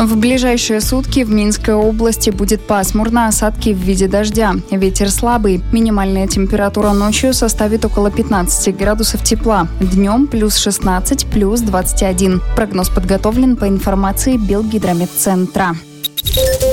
В ближайшие сутки в Минской области будет пасмурно, осадки в виде дождя. Ветер слабый. Минимальная температура ночью составит около 15 градусов тепла. Днем плюс 16, плюс 21. Прогноз подготовлен по информации Белгидрометцентра.